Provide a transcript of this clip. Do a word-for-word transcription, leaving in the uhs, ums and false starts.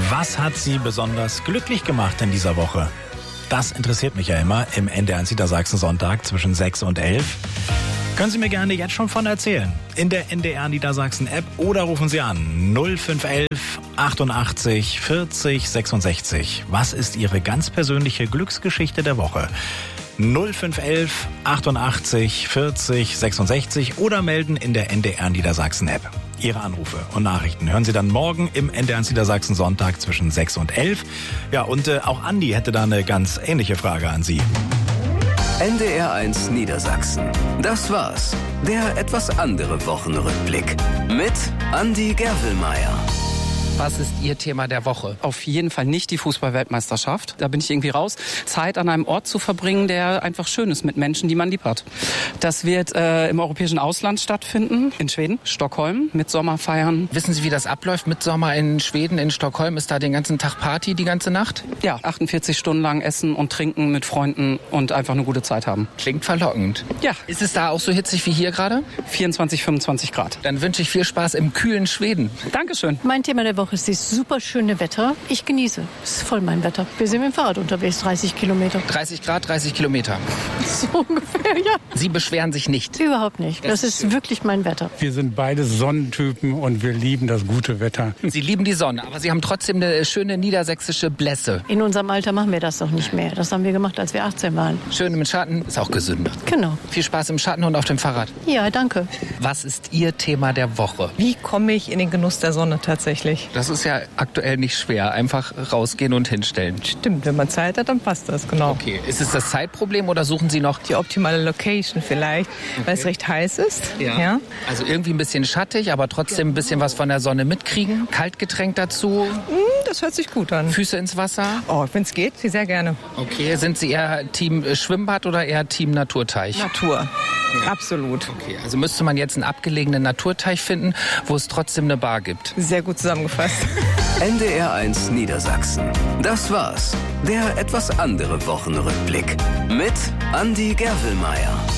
Was hat Sie besonders glücklich gemacht in dieser Woche? Das interessiert mich ja immer im N D R eins Niedersachsen Sonntag zwischen sechs und elf. Können Sie mir gerne jetzt schon von erzählen. In der N D R Niedersachsen App oder rufen Sie an null fünf elf achtundachtzig vierzig sechsundsechzig. Was ist Ihre ganz persönliche Glücksgeschichte der Woche? null fünf elf achtundachtzig vierzig sechsundsechzig oder melden in der N D R Niedersachsen App. Ihre Anrufe und Nachrichten hören Sie dann morgen im N D R eins Niedersachsen Sonntag zwischen sechs und elf. Ja, und äh, auch Andi hätte da eine ganz ähnliche Frage an Sie. N D R eins Niedersachsen. Das war's. Der etwas andere Wochenrückblick mit Andi Gerwelmeier. Was ist Ihr Thema der Woche? Auf jeden Fall nicht die Fußball-Weltmeisterschaft. Da bin ich irgendwie raus. Zeit an einem Ort zu verbringen, der einfach schön ist mit Menschen, die man lieb hat. Das wird äh, im europäischen Ausland stattfinden, in Schweden, Stockholm, mit Sommerfeiern. Wissen Sie, wie das abläuft mit Sommer in Schweden, in Stockholm? Ist da den ganzen Tag Party, die ganze Nacht? Ja, achtundvierzig Stunden lang essen und trinken mit Freunden und einfach eine gute Zeit haben. Klingt verlockend. Ja. Ist es da auch so hitzig wie hier gerade? vierundzwanzig, fünfundzwanzig Grad. Dann wünsche ich viel Spaß im kühlen Schweden. Dankeschön. Mein Thema der Woche ist das super schöne Wetter. Ich genieße. Es ist voll mein Wetter. Wir sind mit dem Fahrrad unterwegs, dreißig Kilometer. dreißig Grad, dreißig Kilometer. So ungefähr, ja. Sie beschweren sich nicht? Überhaupt nicht. Das, das ist schön. Wirklich mein Wetter. Wir sind beide Sonnentypen und wir lieben das gute Wetter. Sie lieben die Sonne, aber Sie haben trotzdem eine schöne niedersächsische Blässe. In unserem Alter machen wir das doch nicht mehr. Das haben wir gemacht, als wir achtzehn waren. Schön im Schatten, ist auch gesünder. Genau. Viel Spaß im Schatten und auf dem Fahrrad. Ja, danke. Was ist Ihr Thema der Woche? Wie komme ich in den Genuss der Sonne tatsächlich? Das ist ja aktuell nicht schwer. Einfach rausgehen und hinstellen. Stimmt, wenn man Zeit hat, dann passt das, genau. Okay, ist es das Zeitproblem oder suchen Sie noch die optimale Location vielleicht, okay, weil es recht heiß ist? Ja. ja. Also irgendwie ein bisschen schattig, aber trotzdem ein bisschen was von der Sonne mitkriegen. Kaltgetränk dazu. Das hört sich gut an. Füße ins Wasser? Oh, wenn es geht, sehr gerne. Okay, sind Sie eher Team Schwimmbad oder eher Team Naturteich? Natur. Ja. Absolut. Okay, also müsste man jetzt einen abgelegenen Naturteich finden, wo es trotzdem eine Bar gibt. Sehr gut zusammengefasst. N D R eins Niedersachsen. Das war's. Der etwas andere Wochenrückblick mit Andi Gerwelmeier.